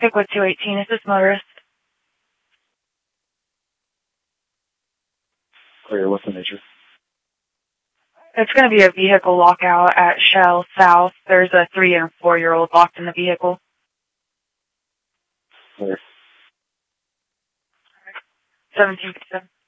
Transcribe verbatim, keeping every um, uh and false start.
Pickwood two eighteen, is this motorist? Clear, what's the nature? It's going to be a vehicle lockout at Shell South. There's a three and four-year-old locked in the vehicle. Clear. seventeen fifty-seven.